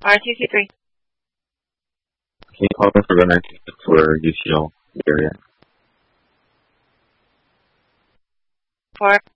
RTC3. Can you call us for UCL area? 4.